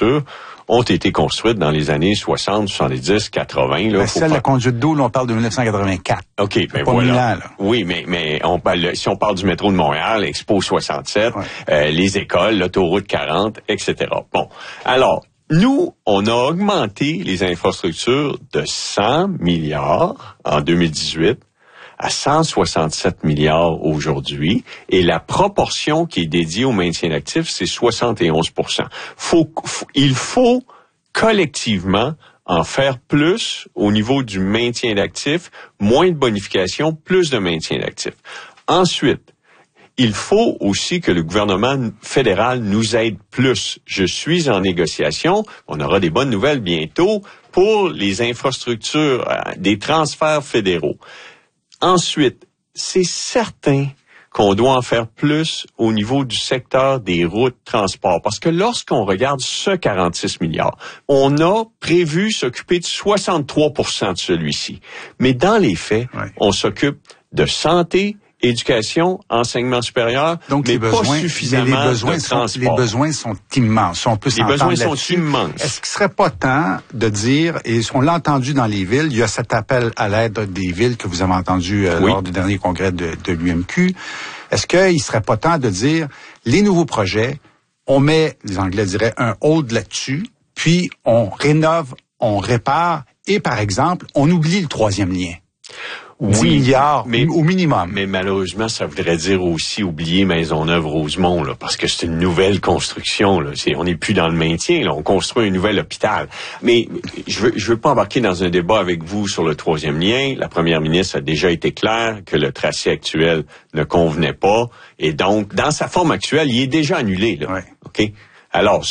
infrastructures ont été construites dans les années 60, 70, 80. Là, celle de la conduite d'eau, là, on parle de 1984. OK, ben pas voilà. 1000 ans, là. Oui, mais si on parle du métro de Montréal, Expo 67, les écoles, l'autoroute 40, etc. Bon, alors, nous, on a augmenté les infrastructures de 100 milliards en 2018 à 167 milliards aujourd'hui, et la proportion qui est dédiée au maintien d'actifs, c'est 71%. Il faut collectivement en faire plus au niveau du maintien d'actifs, moins de bonification, plus de maintien d'actifs. Ensuite, il faut aussi que le gouvernement fédéral nous aide plus. Je suis en négociation, on aura des bonnes nouvelles bientôt pour les infrastructures, des transferts fédéraux. Ensuite, c'est certain qu'on doit en faire plus au niveau du secteur des routes transport. Parce que lorsqu'on regarde ce 46 milliards, on a prévu s'occuper de 63% de celui-ci. Mais dans les faits, on s'occupe de santé, éducation, enseignement supérieur, donc mais les besoins, pas suffisamment de transport. Les besoins sont immenses. On peut les besoins sont immenses. Est-ce qu'il serait pas temps de dire, et on l'a entendu dans les villes, il y a cet appel à l'aide des villes que vous avez entendu lors du dernier congrès de l'UMQ. Est-ce qu'il serait pas temps de dire, les nouveaux projets, on met, les Anglais diraient, un hold là-dessus, puis on rénove, on répare, et par exemple, on oublie le troisième lien. 10 milliards au minimum. Mais malheureusement, ça voudrait dire aussi oublier Maisonneuve-Rosemont, là, parce que c'est une nouvelle construction. Là. On n'est plus dans le maintien, là. On construit un nouvel hôpital. Mais je veux pas embarquer dans un débat avec vous sur le troisième lien. La première ministre a déjà été claire que le tracé actuel ne convenait pas. Et donc, dans sa forme actuelle, il est déjà annulé. Là. Ouais. OK? Alors,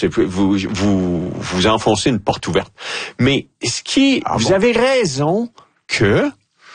vous enfoncez une porte ouverte. Mais vous avez raison que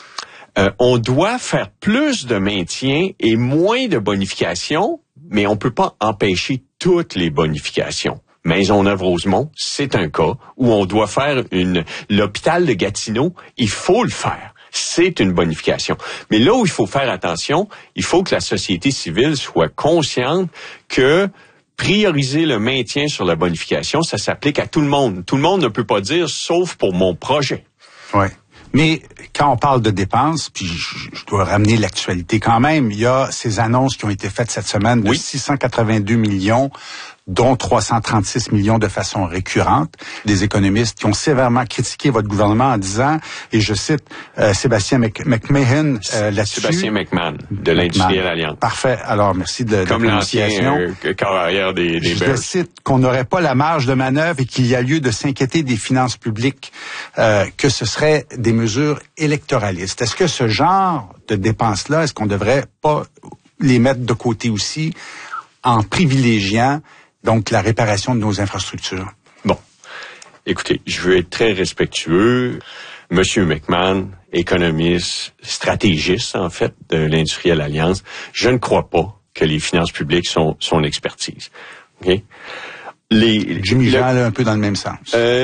on doit faire plus de maintien et moins de bonification, mais on peut pas empêcher toutes les bonifications. Maisonneuve-Rosemont, c'est un cas où on doit faire l'hôpital de Gatineau, il faut le faire. C'est une bonification. Mais là où il faut faire attention, il faut que la société civile soit consciente que prioriser le maintien sur la bonification, ça s'applique à tout le monde. Tout le monde ne peut pas dire, sauf pour mon projet. Ouais. Mais quand on parle de dépenses, puis je dois ramener l'actualité quand même, il y a ces annonces qui ont été faites cette semaine de 682 millions, dont 336 millions de façon récurrente. Des économistes qui ont sévèrement critiqué votre gouvernement en disant, et je cite Sébastien McMahon là-dessus. Sébastien McMahon, de l'Industrielle Alliance. Parfait. Alors, merci de comme la l'ancien carrière des Je Bears. cite qu'on n'aurait pas la marge de manœuvre et qu'il y a lieu de s'inquiéter des finances publiques, que ce serait des mesures électoralistes. Est-ce que ce genre de dépenses-là, est-ce qu'on devrait pas les mettre de côté aussi en privilégiant donc la réparation de nos infrastructures? Bon, écoutez, je veux être très respectueux. Monsieur McMahon, économiste, stratégiste en fait de l'Industrielle Alliance, je ne crois pas que les finances publiques sont son expertise. Okay? Jimmy Jean un peu dans le même sens.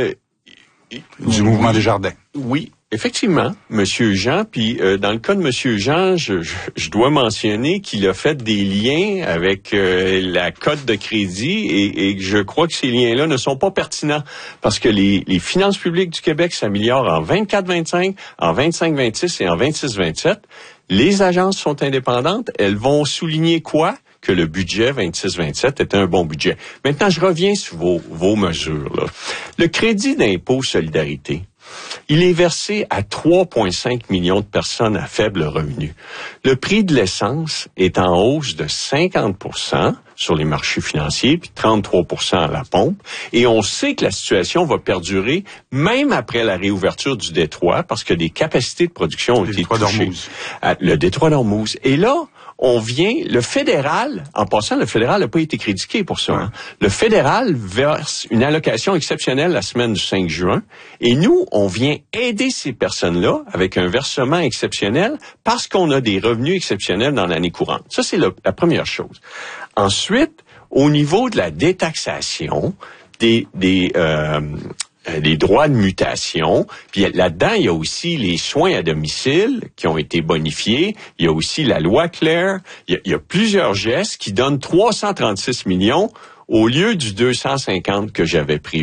Du mouvement des jardins. Oui. Effectivement, Monsieur Jean, puis dans le cas de Monsieur Jean, je dois mentionner qu'il a fait des liens avec la cote de crédit et je crois que ces liens-là ne sont pas pertinents parce que les finances publiques du Québec s'améliorent en 24-25, en 25-26 et en 26-27. Les agences sont indépendantes, elles vont souligner quoi? Que le budget 26-27 était un bon budget. Maintenant, je reviens sur vos mesures. Là. Le crédit d'impôt solidarité, il est versé à 3,5 millions de personnes à faible revenu. Le prix de l'essence est en hausse de 50% sur les marchés financiers, puis 33% à la pompe. Et on sait que la situation va perdurer même après la réouverture du détroit, parce que des capacités de production ont été touchées. Le détroit d'Ormuz. Et là, on vient, le fédéral, en passant, le fédéral n'a pas été critiqué pour ça. Hein. Le fédéral verse une allocation exceptionnelle la semaine du 5 juin et nous, on vient aider ces personnes-là avec un versement exceptionnel parce qu'on a des revenus exceptionnels dans l'année courante. Ça, c'est la première chose. Ensuite, au niveau de la détaxation des droits de mutation. Puis là-dedans, il y a aussi les soins à domicile qui ont été bonifiés. Il y a aussi la loi Claire. Il y a plusieurs gestes qui donnent 336 millions au lieu du 250 que j'avais prévu.